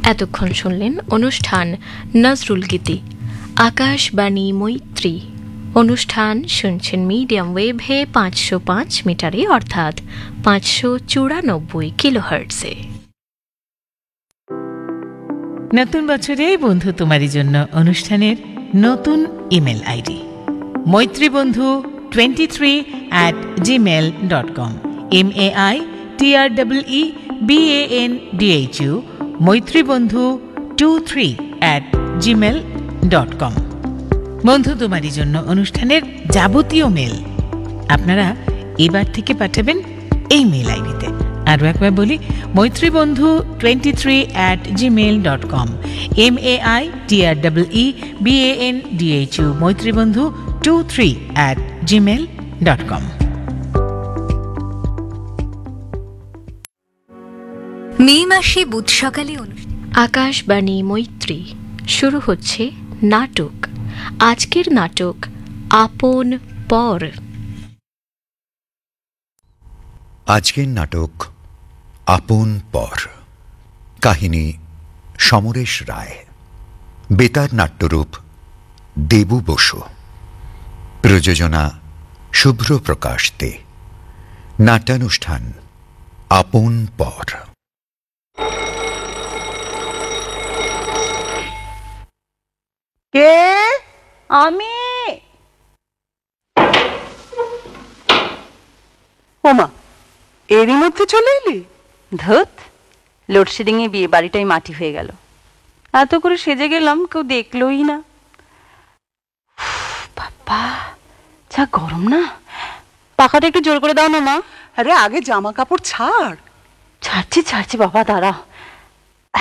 এতক্ষণ শুনলেন অনুষ্ঠান নজরুল গীতি আকাশবাণী মৈত্রী। অনুষ্ঠান শুনছেন মিডিয়াম ওয়েভে 505 মিটারে অর্থাৎ 594 কিলোহার্টজে। নতুন বছরে বন্ধু তোমারই জন্য অনুষ্ঠানের নতুন email ID মৈত্রীবন্ধু 23@gmail.com MAITREEBANDHU মৈত্রীবন্ধু 23@gmail.com। বন্ধু তোমারই জন্য অনুষ্ঠানের যাবতীয় মেল আপনারা এবার থেকে পাঠাবেন এই মেল আইডিতে। আরও একবার বলি, মৈত্রীবন্ধু 23@gmail.com MAITREEBANDHU মৈত্রীবন্ধু 23@gmail.com। মে মাসে বুধ সকালে আকাশবাণী মৈত্রী শুরু হচ্ছে নাটক। আজকের নাটক আপন পর। আজকের নাটক আপন পর। কাহিনী সমরেশ রায়। বেতার নাট্যরূপ দেবু বসু। প্রযোজনা শুভ্র প্রকাশ দে। নাট্যানুষ্ঠান আপন পর। কে? আমি। ওমা, এরই মধ্যে চলে এলি? ধুত, লোডশেডিং এ বিয়ে বাড়িটাই মাটি হয়ে গেল। এত করে সেজে গেলাম, কেউ দেখলোই না। বাবা, যা গরম না। পাখাটা একটু জোর করে দাও না মা। আরে আগে জামা কাপড় ছাড়। ছাড়ছি বাবা, দাঁড়াও।